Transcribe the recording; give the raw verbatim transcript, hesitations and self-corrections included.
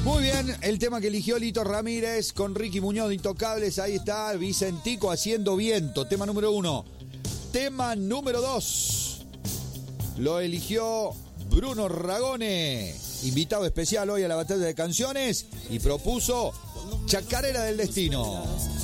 Muy bien, el tema que eligió Lito Ramírez con Ricky Muñoz de Intocables. Ahí está, Vicentico haciendo viento. Tema número uno. Tema número dos. Lo eligió Bruno Ragone, invitado especial hoy a la batalla de canciones, y propuso Chacarera del Destino.